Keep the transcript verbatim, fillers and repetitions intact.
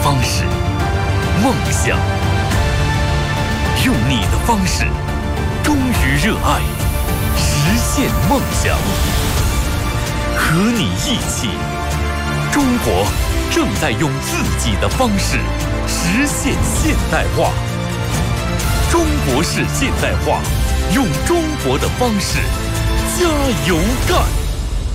方式，梦想。用你的方式，忠于热爱，实现梦想。和你一起，中国正在用自己的方式实现现代化。中国式现代化，用中国的方式，加油干！